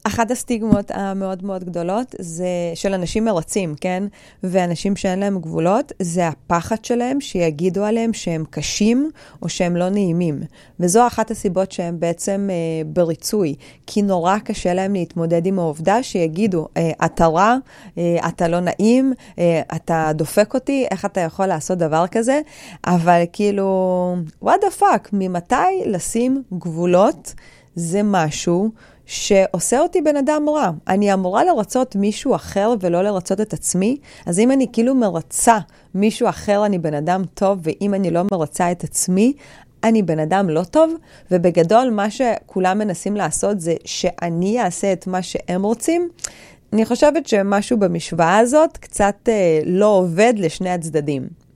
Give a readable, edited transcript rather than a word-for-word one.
אחת הסטיגמות המאוד מאוד גדולות זה של אנשים מרצים, כן? ואנשים שאין להם גבולות, זה הפחד שלהם שיגידו עליהם שהם קשים או שהם לא נעימים. וזו אחת הסיבות שהם בעצם בריצוי, כי נורא קשה להם להתמודד עם העובדה שיגידו, אתה רע, אתה לא נעים, אתה דופק אותי, איך אתה יכול לעשות דבר כזה? אבל כאילו, what the fuck, ממתי לשים גבולות זה משהו שעושה אותי בן אדם רע. אני אמורה לרצות מישהו אחר ולא לרצות את עצמי, אז אם אני כאילו מרצה מישהו אחר, אני בן אדם טוב, ואם אני לא מרצה את עצמי, אני בן אדם לא טוב, ובגדול מה שכולם מנסים לעשות זה שאני אעשה את מה שהם רוצים. אני חושבת שמשהו במשוואה הזאת קצת לא עובד לשני הצדדים.